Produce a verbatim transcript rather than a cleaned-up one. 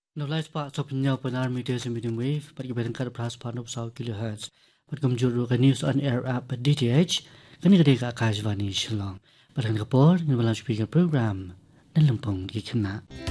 No light pa so pinya panar meters in medium wave, but given kar pras pan of south kilohertz. But come juru ka news on air app D T H, kani ka deka kajwani shillong. But ang kapor, ni walang speaker program, na lampong di kana.